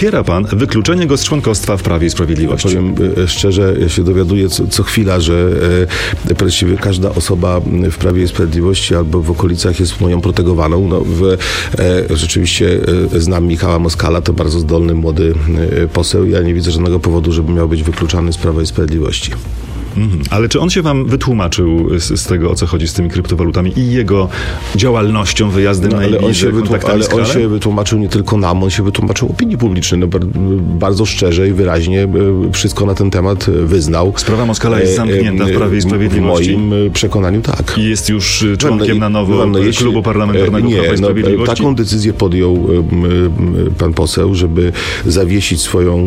Popiera pan wykluczenie go z członkostwa w Prawie i Sprawiedliwości? Powiem szczerze, ja się dowiaduję co chwila, że właściwie każda osoba w Prawie i Sprawiedliwości albo w okolicach jest moją protegowaną. Rzeczywiście znam Michała Moskala, to bardzo zdolny, młody poseł. Ja nie widzę żadnego powodu, żeby miał być wykluczany z Prawa i Sprawiedliwości. Ale czy on się wam wytłumaczył z tego, o co chodzi z tymi kryptowalutami i jego działalnością, wyjazdem na Ibizę, kontaktami z królem? On się wytłumaczył nie tylko nam, on się wytłumaczył opinii publicznej. Bardzo szczerze i wyraźnie wszystko na ten temat wyznał. Sprawa Moskala jest zamknięta w Prawie i Sprawiedliwości? W moim przekonaniu tak. I jest już członkiem na nowo klubu parlamentarnego Prawa i Sprawiedliwości? Taką decyzję podjął pan poseł, żeby zawiesić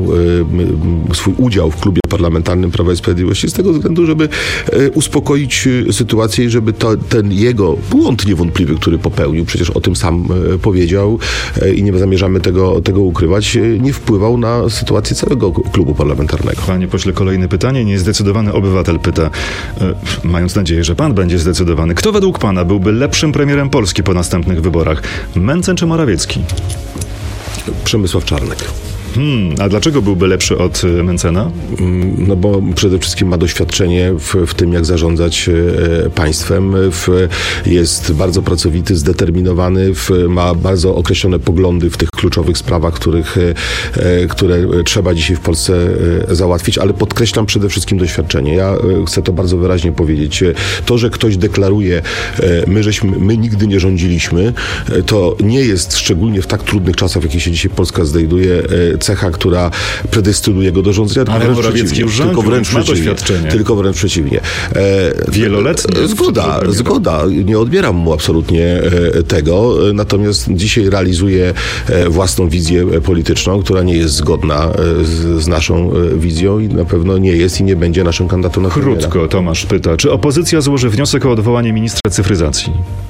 swój udział w klubie parlamentarnym Prawa i Sprawiedliwości z tego względu, żeby uspokoić sytuację i żeby ten jego błąd niewątpliwy, który popełnił, przecież o tym sam powiedział i nie zamierzamy tego ukrywać, nie wpływał na sytuację całego klubu parlamentarnego. Panie pośle, kolejne pytanie. Niezdecydowany obywatel pyta, mając nadzieję, że pan będzie zdecydowany. Kto według pana byłby lepszym premierem Polski po następnych wyborach? Mencen czy Morawiecki? Przemysław Czarnek. A dlaczego byłby lepszy od Mencena? No bo przede wszystkim ma doświadczenie w tym, jak zarządzać państwem. Jest bardzo pracowity, zdeterminowany, ma bardzo określone poglądy w tych kluczowych sprawach, które trzeba dzisiaj w Polsce załatwić, ale podkreślam przede wszystkim doświadczenie. Ja chcę to bardzo wyraźnie powiedzieć. To, że ktoś deklaruje, my nigdy nie rządziliśmy, to nie jest, szczególnie w tak trudnych czasach, w jakich się dzisiaj Polska znajduje, cecha, która predestynuje go do rządzenia, tylko wręcz przeciwnie. Wieloletnie? Zgoda. Nie odbieram mu absolutnie tego, natomiast dzisiaj realizuje własną wizję polityczną, która nie jest zgodna z naszą wizją i na pewno nie jest i nie będzie naszym kandydatem na premiera. Krótko, Tomasz pyta, czy opozycja złoży wniosek o odwołanie ministra cyfryzacji?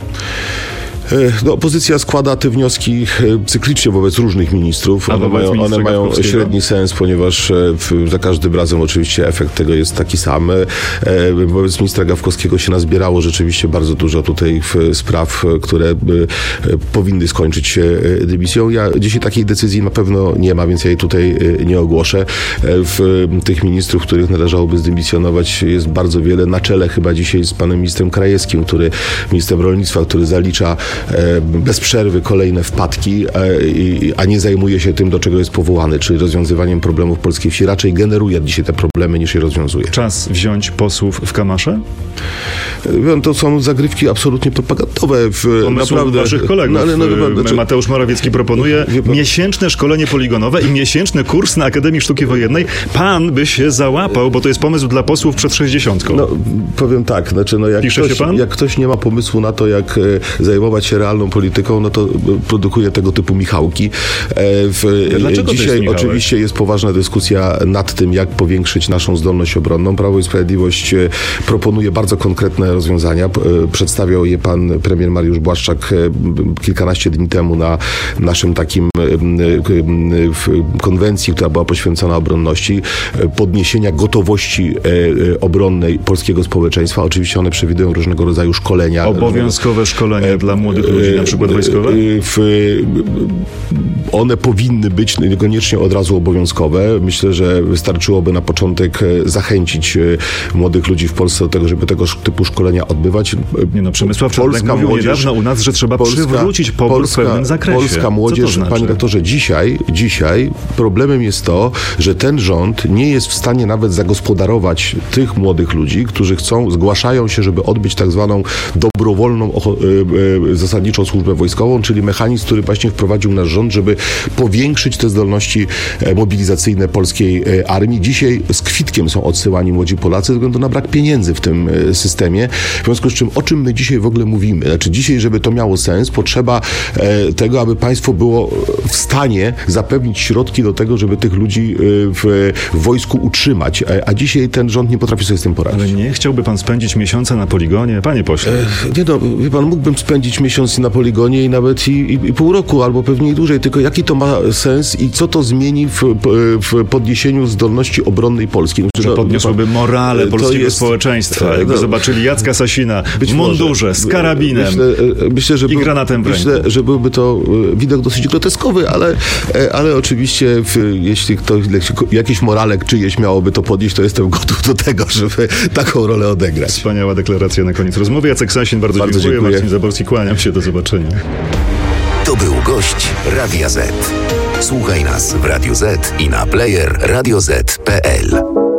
Opozycja składa te wnioski cyklicznie wobec różnych ministrów. One mają średni sens, ponieważ za każdym razem oczywiście efekt tego jest taki sam. Wobec ministra Gawkowskiego się nazbierało rzeczywiście bardzo dużo tutaj spraw, które powinny skończyć się dymisją. Ja dzisiaj takiej decyzji na pewno nie ma, więc ja jej tutaj nie ogłoszę. Tych ministrów, których należałoby zdymisjonować, jest bardzo wiele. Na czele chyba dzisiaj z panem ministrem Krajewskim, ministrem rolnictwa, który zalicza bez przerwy kolejne wpadki, a nie zajmuje się tym, do czego jest powołany, czyli rozwiązywaniem problemów polskiej wsi. Raczej generuje dzisiaj te problemy, niż je rozwiązuje. Czas wziąć posłów w kamasze? To są zagrywki absolutnie propagandowe. Naprawdę waszych kolegów. Mateusz Morawiecki proponuje miesięczne szkolenie poligonowe i miesięczny kurs na Akademii Sztuki Wojennej. Pan by się załapał, bo to jest pomysł dla posłów przed 60. Powiem tak, jak ktoś nie ma pomysłu na to, jak zajmować się realną polityką, no to produkuje tego typu Michałki. Dzisiaj oczywiście jest poważna dyskusja nad tym, jak powiększyć naszą zdolność obronną. Prawo i Sprawiedliwość proponuje bardzo konkretne rozwiązania. Przedstawiał je pan premier Mariusz Błaszczak kilkanaście dni temu na naszym takim konwencji, która była poświęcona obronności, podniesienia gotowości obronnej polskiego społeczeństwa. Oczywiście one przewidują różnego rodzaju szkolenia. Obowiązkowe szkolenia dla młodych ludzi, na przykład wojskowe? One powinny być niekoniecznie od razu obowiązkowe. Myślę, że wystarczyłoby na początek zachęcić młodych ludzi w Polsce do tego, żeby tego typu szkolenia odbywać. Przemysław Czarnek mówił niedawno u nas, że trzeba przywrócić pobór w pewnym zakresie. Polska młodzież, panie doktorze, dzisiaj problemem jest to, że ten rząd nie jest w stanie nawet zagospodarować tych młodych ludzi, którzy zgłaszają się, żeby odbyć tak zwaną dobrowolną zasadniczą służbę wojskową, czyli mechanizm, który właśnie wprowadził nasz rząd, żeby powiększyć te zdolności mobilizacyjne polskiej armii. Dzisiaj z kwitkiem są odsyłani młodzi Polacy ze względu na brak pieniędzy w tym systemie. W związku z czym, o czym my dzisiaj w ogóle mówimy? Znaczy dzisiaj, żeby to miało sens, potrzeba tego, aby państwo było w stanie zapewnić środki do tego, żeby tych ludzi w wojsku utrzymać. A dzisiaj ten rząd nie potrafi sobie z tym poradzić. Ale nie chciałby pan spędzić miesiąca na poligonie? Panie pośle. Wie pan, mógłbym spędzić miesiąc na poligonie i nawet i pół roku, albo pewnie i dłużej, tylko jaki to ma sens i co to zmieni w podniesieniu zdolności obronnej Polski? Że podniosłoby morale polskiego społeczeństwa. Jakby zobaczyli, Jacka Sasina w mundurze, z karabinem i granatem w ręku. Myślę, że byłby to widok dosyć groteskowy, ale oczywiście jeśli jakiś moralek czyjeś miałoby to podnieść, to jestem gotów do tego, żeby taką rolę odegrać. Wspaniała deklaracja na koniec rozmowy. Jacek Sasin, bardzo dziękuję. Marcin Zaborski, kłaniam się, do zobaczenia. To był gość Radia Z. Słuchaj nas w Radio Z i na player radioz.pl.